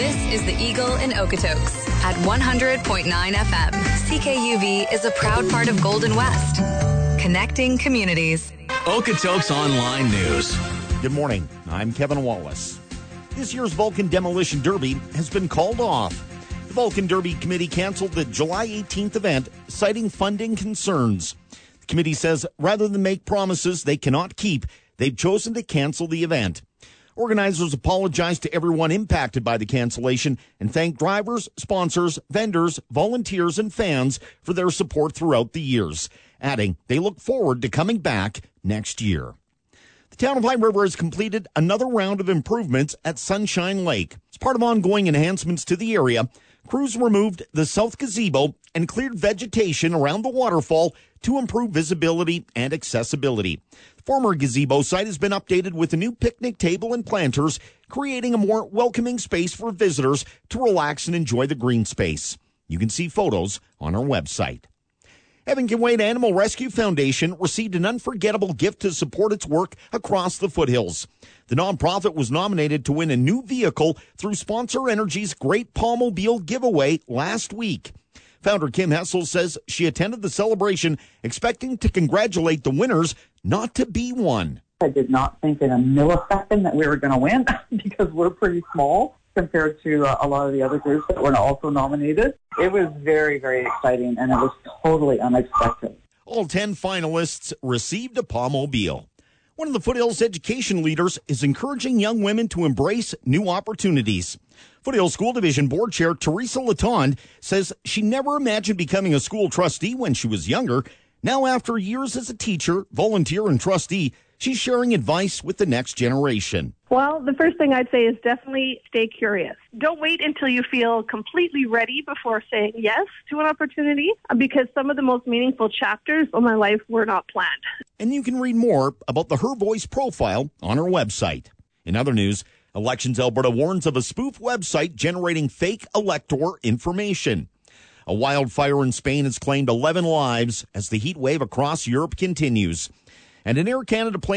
This is the Eagle in Okotoks at 100.9 FM. CKUV is a proud part of Golden West, connecting communities. Okotoks Online News. Good morning. I'm Kevin Wallace. This year's Vulcan Demolition Derby has been called off. The Vulcan Derby Committee canceled the July 18th event, citing funding concerns. The committee says rather than make promises they cannot keep, they've chosen to cancel the event. Organizers apologized to everyone impacted by the cancellation and thanked drivers, sponsors, vendors, volunteers, and fans for their support throughout the years, adding they look forward to coming back next year. The town of High River has completed another round of improvements at Sunshine Lake. As part of ongoing enhancements to the area, crews removed the south gazebo and cleared vegetation around the waterfall to improve visibility and accessibility. The former gazebo site has been updated with a new picnic table and planters, creating a more welcoming space for visitors to relax and enjoy the green space. You can see photos on our website. Evan Kinwade Animal Rescue Foundation received an unforgettable gift to support its work across the foothills. The nonprofit was nominated to win a new vehicle through Sponsor Energy's Great Palmobile giveaway last week. Founder Kim Hessel says she attended the celebration expecting to congratulate the winners, not to be one. I did not think in a millisecond that we were going to win because we're pretty small compared to a lot of the other groups that were also nominated. It was very, very exciting, and it was totally unexpected. All 10 finalists received a Palmobile. One of the Foothills education leaders is encouraging young women to embrace new opportunities. Foothills School Division Board Chair Teresa Latond says she never imagined becoming a school trustee when she was younger. Now, after years as a teacher, volunteer, and trustee, she's sharing advice with the next generation. Well, the first thing I'd say is definitely stay curious. Don't wait until you feel completely ready before saying yes to an opportunity, because some of the most meaningful chapters of my life were not planned. And you can read more about the Her Voice profile on her website. In other news, Elections Alberta warns of a spoof website generating fake elector information. A wildfire in Spain has claimed 11 lives as the heat wave across Europe continues. And an Air Canada plane